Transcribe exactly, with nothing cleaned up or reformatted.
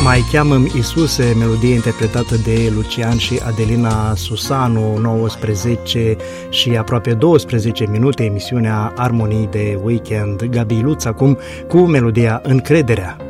Mai cheamă-mi Iisuse, melodie interpretată de Lucian și Adelina Susanu, nouăsprezece și aproape douăsprezece minute, emisiunea Armonii de Weekend. Gabi Luț acum cu melodia Încrederea.